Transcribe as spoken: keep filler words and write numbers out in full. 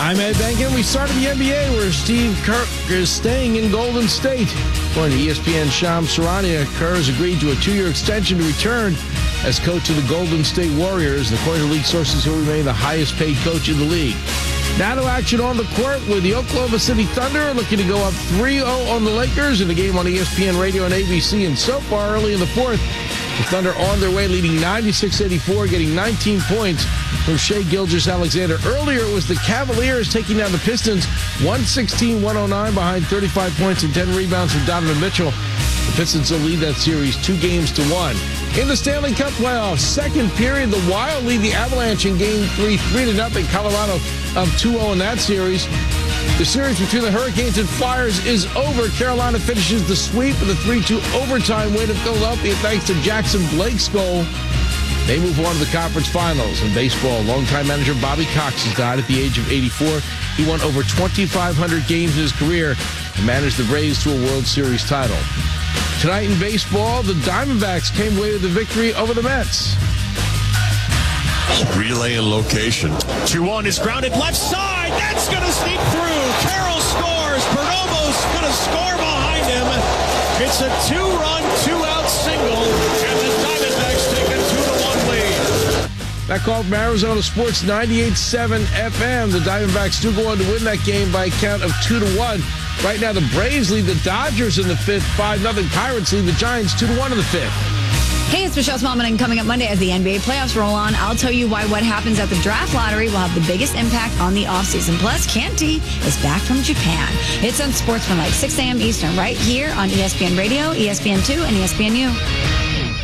I'm Ed Benkin. We started the N B A where Steve Kerr is staying in Golden State. According to E S P N Shams Charania, Kerr has agreed to a two-year extension to return as coach of the Golden State Warriors. And according to league sources, he'll remain the highest-paid coach in the league. Now to action on the court with the Oklahoma City Thunder looking to go up three oh on the Lakers in a game on E S P N Radio and A B C. And so far, early in the fourth, the Thunder on their way, leading ninety-six eighty-four, getting nineteen points from Shai Gilgeous-Alexander. Earlier, it was the Cavaliers taking down the Pistons, one sixteen one oh nine behind thirty-five points and ten rebounds from Donovan Mitchell. The Pistons will lead that series two games to one. In the Stanley Cup playoffs, second period, the Wild lead the Avalanche in game three, three to nothing. Colorado up two oh in that series. The series between the Hurricanes and Flyers is over. Carolina finishes the sweep with a three two overtime win of Philadelphia thanks to Jackson Blake's goal. They move on to the conference finals. In baseball, longtime manager Bobby Cox has died at the age of eighty-four. He won over twenty-five hundred games in his career and managed the Braves to a World Series title. Tonight in baseball, the Diamondbacks came away with the victory over the Mets. Relay and location. two one is grounded left side. That's going to sneak through. Carroll scores. Perdomo's going to score behind him. It's a two-run, two-out single, and the Diamondbacks take a two to one lead. That call from Arizona Sports ninety-eight point seven F M. The Diamondbacks do go on to win that game by a count of two to one. Right now, the Braves lead the Dodgers in the fifth, five nothing. Pirates lead the Giants two to one in the fifth. Hey, it's Michelle Smallman, and coming up Monday as the N B A playoffs roll on, I'll tell you why what happens at the draft lottery will have the biggest impact on the offseason. Plus, Canty is back from Japan. It's on Sportsmanlike, six a.m. Eastern, right here on E S P N Radio, E S P N two, and E S P N U.